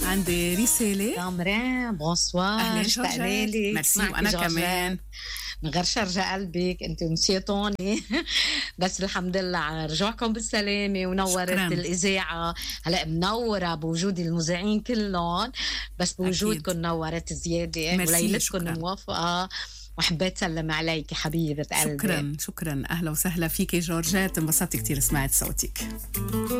عندي رسالة. كامرين بونسوار. أهلين اشتقنا جورجيت، لك. ميرسي معك وأنا جورجيت. كمان. من غير شرجة قلبك انت نسيتوني. بس الحمد لله على رجوعكم بالسلامة ونورت شكرا. الإذاعة. هلا منورة بوجود المذيعين كلهم، بس بوجودكم أكيد. نورت زيادة ميرسي، وليلتكم شكرا. موافقة. وحبيت سلم عليك حبيبة قلبي. شكرا أهلا وسهلا فيك جورجيت، انبسطت كتير سمعت صوتك.